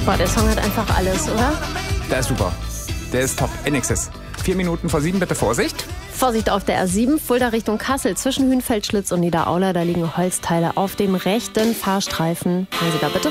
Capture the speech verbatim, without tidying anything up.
Boah, der Song hat einfach alles, oder? Der ist super. Der ist top. In Excess. Vier Minuten vor sieben, bitte Vorsicht. Vorsicht auf der A sieben, Fulda Richtung Kassel. Zwischen Hünfeldschlitz und Niederaula, da liegen Holzteile auf dem rechten Fahrstreifen. Hören Sie da bitte